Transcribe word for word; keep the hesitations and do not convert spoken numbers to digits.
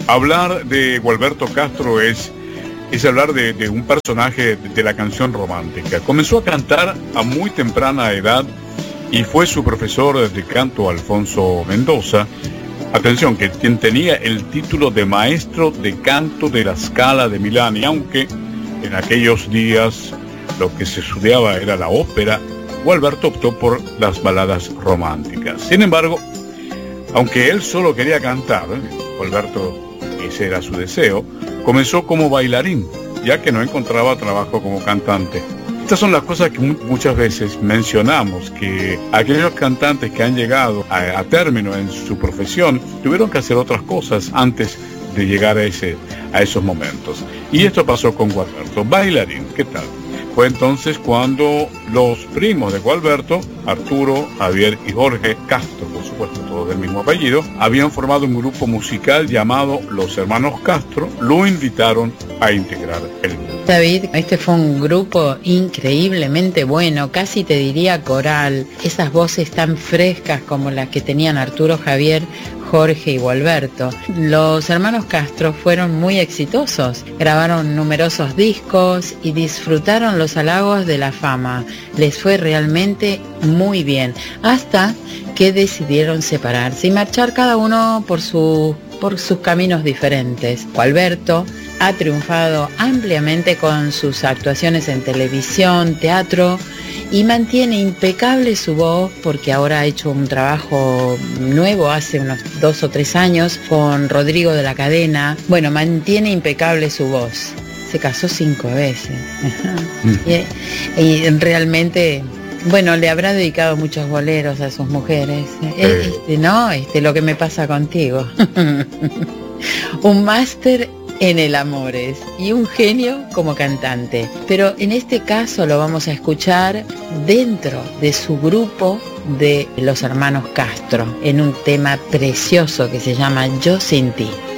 Hablar de Gualberto Castro es, es hablar de, de un personaje de, de la canción romántica. Comenzó a cantar a muy temprana edad y fue su profesor de canto Alfonso Mendoza. Atención, que quien tenía el título de maestro de canto de la Scala de Milán, y aunque en aquellos días lo que se estudiaba era la ópera, Gualberto optó por las baladas románticas. Sin embargo, aunque él solo quería cantar, Gualberto, ese era su deseo, comenzó como bailarín, ya que no encontraba trabajo como cantante. Estas son las cosas que muchas veces mencionamos, que aquellos cantantes que han llegado a, a término en su profesión tuvieron que hacer otras cosas antes de llegar a, ese, a esos momentos. Y esto pasó con Gualberto, bailarín. ¿Qué tal? Fue entonces cuando los primos de Gualberto, Arturo, Javier y Jorge Castro, por supuesto todos del mismo apellido, habían formado un grupo musical llamado Los Hermanos Castro. Lo invitaron a integrar el grupo. David, este fue un grupo increíblemente bueno, casi te diría coral. Esas voces tan frescas como las que tenían Arturo, Javier, Jorge y Gualberto. Los hermanos Castro fueron muy exitosos, grabaron numerosos discos y disfrutaron los halagos de la fama. Les fue realmente muy bien, hasta que decidieron separarse y marchar cada uno por, su, por sus caminos diferentes. Gualberto ha triunfado ampliamente con sus actuaciones en televisión, teatro, y mantiene impecable su voz, porque ahora ha hecho un trabajo nuevo hace unos dos o tres años con Rodrigo de la Cadena. Bueno, mantiene impecable su voz. Se casó cinco veces. y, y realmente, bueno, le habrá dedicado muchos boleros a sus mujeres. Eh. Este, ¿no? Este, lo que me pasa contigo. Un máster en el Amores y un genio como cantante, pero en este caso lo vamos a escuchar dentro de su grupo de los hermanos Castro en un tema precioso que se llama Yo sin ti.